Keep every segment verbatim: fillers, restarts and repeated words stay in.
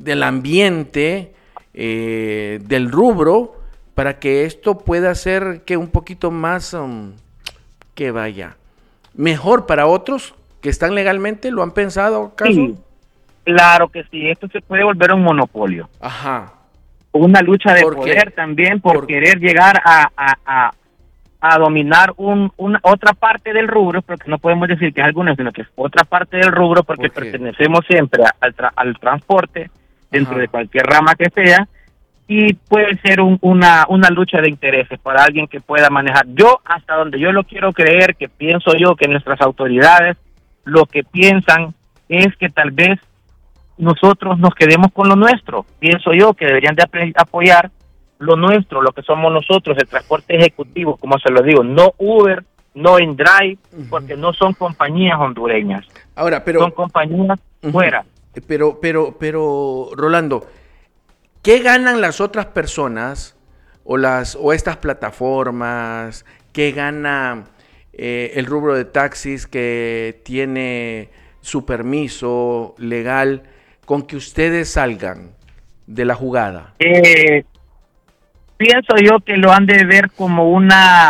del ambiente, eh, del rubro, para que esto pueda ser que un poquito más, um, que vaya, mejor para otros que están legalmente? ¿Lo han pensado acaso? Sí, claro que sí, esto se puede volver un monopolio. Ajá. Una lucha de ¿Por poder qué? también por, Por... querer llegar a, a, a, a dominar un, una, otra parte del rubro, porque no podemos decir que es alguna, sino que es otra parte del rubro, porque ¿Por qué? pertenecemos siempre al, tra al transporte, dentro Ajá. de cualquier rama que sea, y puede ser un, una, una lucha de intereses para alguien que pueda manejar. Yo, hasta donde yo lo quiero creer, que pienso yo que nuestras autoridades lo que piensan es que tal vez nosotros nos quedemos con lo nuestro. Pienso yo que deberían de apoyar lo nuestro, lo que somos nosotros, el transporte ejecutivo, como se lo digo, no Uber, no InDrive, porque no son compañías hondureñas. Ahora, pero... Son compañías uh-huh. fuera. Pero, pero, pero, Rolando, ¿qué ganan las otras personas o las o estas plataformas? ¿Qué gana eh, el rubro de taxis que tiene su permiso legal con que ustedes salgan de la jugada? Eh, pienso yo que lo han de ver como una,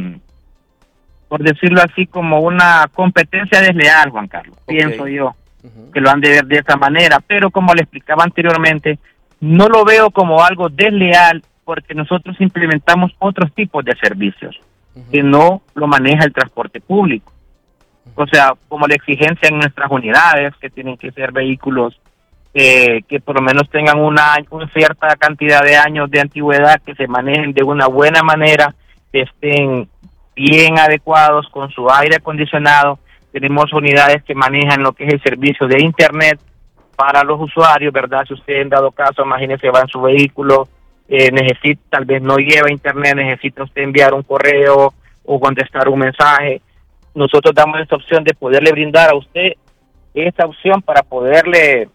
por decirlo así, como una competencia desleal, Juan Carlos. Okay. Pienso yo uh-huh. que lo han de ver de esa manera, pero como le explicaba anteriormente, no lo veo como algo desleal porque nosotros implementamos otros tipos de servicios uh-huh. que no lo maneja el transporte público. Uh-huh. O sea, como la exigencia en nuestras unidades, que tienen que ser vehículos Eh, que por lo menos tengan una, una cierta cantidad de años de antigüedad, que se manejen de una buena manera, que estén bien adecuados con su aire acondicionado. Tenemos unidades que manejan lo que es el servicio de internet para los usuarios, ¿verdad? Si usted en dado caso, imagínese, va en su vehículo, eh, necesita, tal vez no lleva internet, necesita usted enviar un correo o contestar un mensaje. Nosotros damos esta opción de poderle brindar a usted esa opción para poderle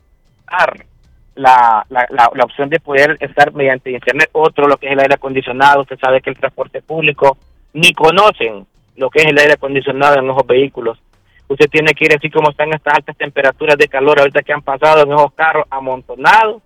La, la, la, la opción de poder estar mediante internet. Otro, lo que es el aire acondicionado. Usted sabe que el transporte público ni conocen lo que es el aire acondicionado en esos vehículos. Usted tiene que ir así como están estas altas temperaturas de calor ahorita que han pasado en esos carros amontonados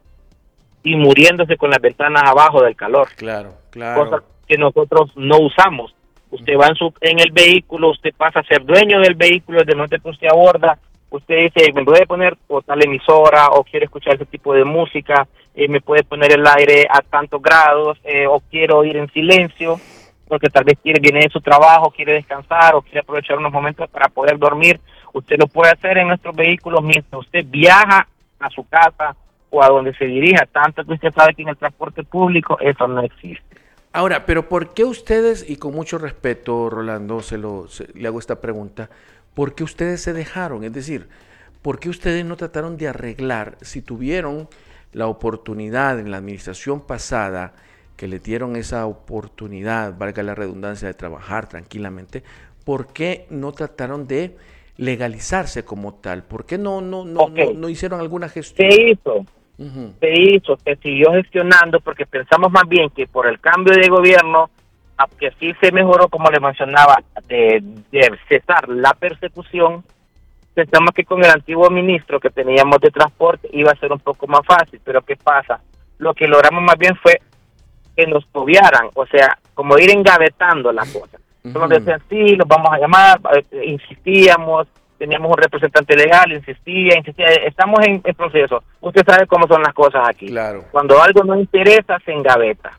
y muriéndose con las ventanas abajo del calor. Claro, claro. Cosas que nosotros no usamos. Usted va en, su, en el vehículo, usted pasa a ser dueño del vehículo, desde el momento que usted aborda, usted dice, me puede poner o tal emisora, o quiero escuchar ese tipo de música, eh, me puede poner el aire a tantos grados, eh, o quiero ir en silencio, porque tal vez quiere, viene de su trabajo, quiere descansar, o quiere aprovechar unos momentos para poder dormir. Usted lo puede hacer en nuestros vehículos mientras usted viaja a su casa o a donde se dirija, tanto que usted sabe que en el transporte público eso no existe. Ahora, pero ¿por qué ustedes, y con mucho respeto, Rolando, se lo, se, le hago esta pregunta, ¿por qué ustedes se dejaron? Es decir, ¿por qué ustedes no trataron de arreglar si tuvieron la oportunidad en la administración pasada, que le dieron esa oportunidad, valga la redundancia, de trabajar tranquilamente? ¿Por qué no trataron de legalizarse como tal? ¿Por qué no, no, no, okay. no, no hicieron alguna gestión? Se hizo, uh-huh. se hizo, se siguió gestionando porque pensamos más bien que por el cambio de gobierno, que sí se mejoró, como le mencionaba, de, de cesar la persecución, pensamos que con el antiguo ministro que teníamos de transporte iba a ser un poco más fácil, pero ¿qué pasa? Lo que logramos más bien fue que nos obviaran, o sea, como ir engavetando las cosas. Uh-huh. Nos decían, sí, los vamos a llamar, insistíamos, teníamos un representante legal, insistía, insistía, estamos en el proceso. Usted sabe cómo son las cosas aquí. Claro. Cuando algo no interesa, se engaveta.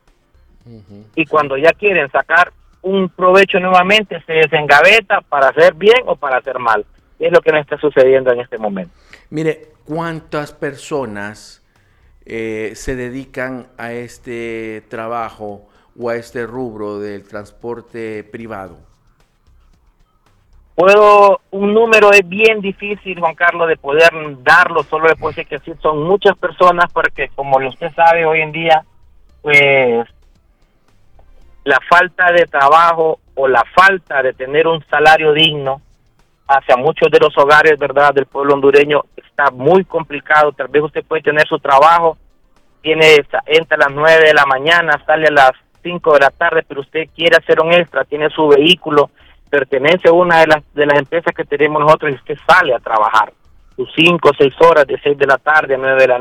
Uh-huh, y cuando sí. ya quieren sacar un provecho nuevamente, se desengaveta para hacer bien o para hacer mal. Es lo que nos está sucediendo en este momento. Mire, ¿cuántas personas eh, se dedican a este trabajo o a este rubro del transporte privado? Puedo, un número es bien difícil, Juan Carlos, de poder darlo, solo le puedo decir que sí, son muchas personas, porque como usted sabe, hoy en día, pues, la falta de trabajo o la falta de tener un salario digno hacia muchos de los hogares, ¿verdad?, del pueblo hondureño está muy complicado. Tal vez usted puede tener su trabajo, tiene entra a las nueve de la mañana, sale a las cinco de la tarde, pero usted quiere hacer un extra, tiene su vehículo, pertenece a una de las de las empresas que tenemos nosotros y usted sale a trabajar sus cinco o seis horas de seis de la tarde a nueve de la